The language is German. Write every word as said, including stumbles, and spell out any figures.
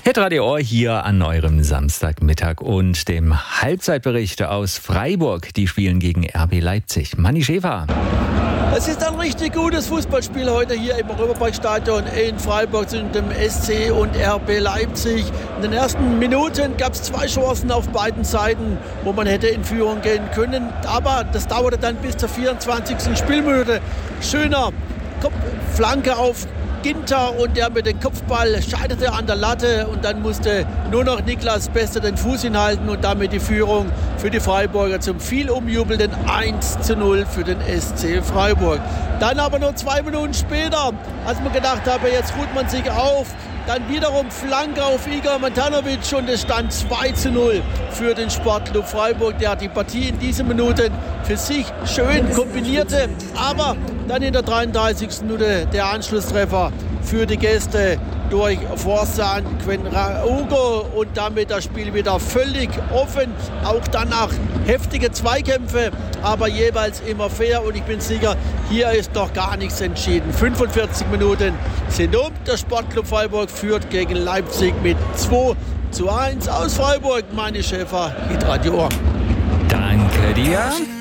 Hitradio Ohr hier an eurem Samstagmittag und dem Halbzeitbericht aus Freiburg. Die spielen gegen R B Leipzig. Manni Schäfer. Es ist ein richtig gutes Fußballspiel heute hier im Europaparkstadion in Freiburg zwischen dem S C und R B Leipzig. In den ersten Minuten gab es zwei Chancen auf beiden Seiten, wo man hätte in Führung gehen können. Aber das dauerte dann bis zur vierundzwanzigsten Spielminute. Schöner Flanke auf Ginter und der mit dem Kopfball scheiterte an der Latte und dann musste nur noch Niklas Beste den Fuß hinhalten und damit die Führung für die Freiburger zum viel umjubelnden eins zu null für den S C Freiburg. Dann aber nur zwei Minuten später, als man gedacht habe, jetzt ruht man sich auf, dann wiederum Flanke auf Igor Matanovic und es stand zwei zu null für den Sportclub Freiburg, der die Partie in diesen Minuten für sich schön kombinierte. Aber dann in der dreiunddreißigsten Minute der Anschlusstreffer für die Gäste durch Forsan Quenraugo und damit das Spiel wieder völlig offen. Auch danach heftige Zweikämpfe, aber jeweils immer fair und ich bin sicher, hier ist noch gar nichts entschieden. fünfundvierzig Minuten sind um. Der Sportclub Freiburg führt gegen Leipzig mit zwei zu eins aus Freiburg. Manni Schäfer, Hitradio Ohr. Danke dir.